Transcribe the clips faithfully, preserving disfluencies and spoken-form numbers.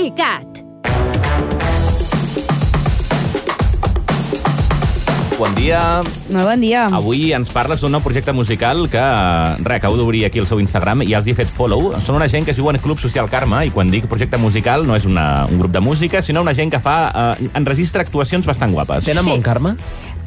ICAT. Bon dia. Molt bon dia. Avui ens parles d'un nou projecte musical que, re, acabo d'obrir aquí el seu Instagram i ja els he fet follow. Són una gent que es diuen Club Social Karma i quan dic projecte musical no és una, un grup de música, sinó una gent que fa, eh, enregistra actuacions bastant guapes. Tenen Sí. bon karma?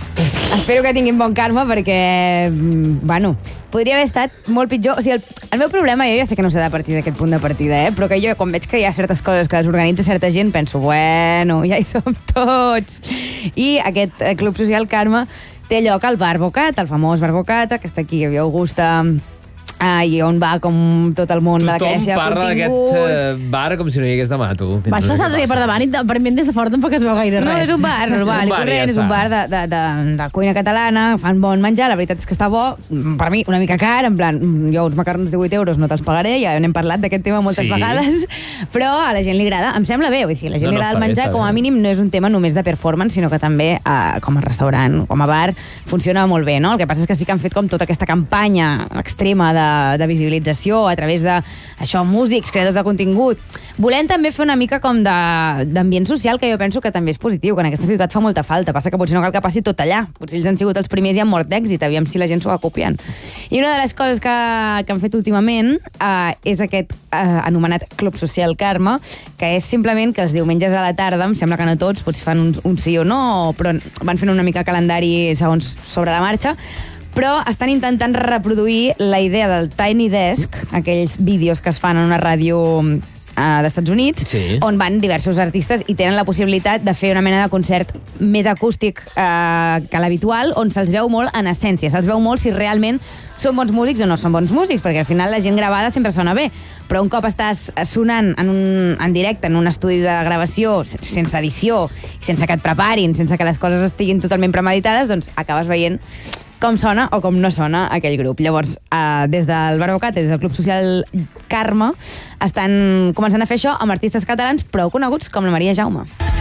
Espero que tinguin bon karma perquè, mm, bueno, podria haver estat molt pitjor. O sigui, el, el meu problema, jo ja sé que no sé de partir d'aquest punt de partida, eh? Però que jo, quan veig que hi ha certes coses que les organitza certa gent, penso, bueno, ja hi som tots. I aquest eh, Club Social Karma té lloc al Bar Bocata, el famós Bar Bocata, que està aquí a Via Augusta, ah, i on va com tot el món de la creació de Tothom parla contingut. d'aquest uh, bar com si no hi hagués demà, tu. Vaig passar l'altre dia per davant i aparentment des de fora tampoc es veu gaire res. No, és un bar normal Un i bar i corrent, ja és un està. bar de, de, de, de cuina catalana, fan bon menjar, la veritat és que està bo, per mi una mica car, en plan, jo uns macarrons de divuit euros no te'ls pagaré, ja n'hem parlat d'aquest tema moltes Sí. vegades, però a la gent li agrada, em sembla bé, vull dir, a la gent No, li no, agrada està el bé, menjar, està com a bé. mínim no és un tema només de performance, sinó que també eh, com a restaurant, com a bar, funciona molt bé, no? El que passa és que sí que han fet com tota aquesta campanya extrema de, de visibilització a través de, això, músics, creadors de contingut, volent també fer una mica com de- d'ambient social, que jo penso que també és positiu, que en aquesta ciutat fa molta falta. Passa que potser no cal que passi tot allà. Potser ells han sigut els primers i han mort d'èxit, aviam si la gent s'ho va copiant. I una de les coses que, que han fet últimament eh, és aquest eh, anomenat Club Social Karma, que és simplement que els diumenges a la tarda, em sembla que no tots, potser fan un, un sí o no, però van fent una mica calendari segons sobre la marxa, però estan intentant reproduir la idea del Tiny Desk, aquells vídeos que es fan en una ràdio eh, d'Estats Units, Sí. on van diversos artistes i tenen la possibilitat de fer una mena de concert més acústic eh, que l'habitual, on se'ls veu molt en essència, se'ls veu molt si realment són bons músics o no són bons músics, perquè al final la gent gravada sempre sona bé, però un cop estàs sonant en, un, en directe, en un estudi de gravació, sense edició, sense que et preparin, sense que les coses estiguin totalment premeditades, doncs acabes veient com sona o com no sona aquell grup. Llavors, eh, des del Bar Bocata, des del Club Social Karma, estan començant a fer això amb artistes catalans prou coneguts com la Maria Jaume.